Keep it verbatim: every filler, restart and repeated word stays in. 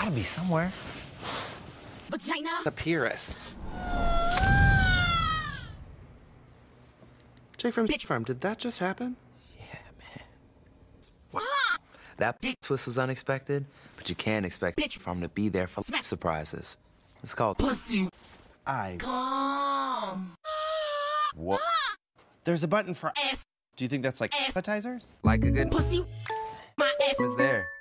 gotta be somewhere. Vagina. The Pyrrhus. Jake from Bitch Farm, did that just happen? Yeah, man. Ah! That twist was unexpected, but you can't expect Bitch Farm to be there for Smack. surprises. It's called Pussy. I. Come. What? There's a button for ass. Do you think that's like ass. appetizers? Like a good Pussy. My ass was there.